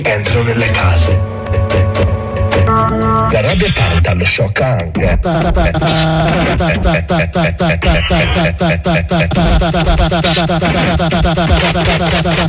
entrano nelle case. La rabbia è tanta, lo sciocca anche.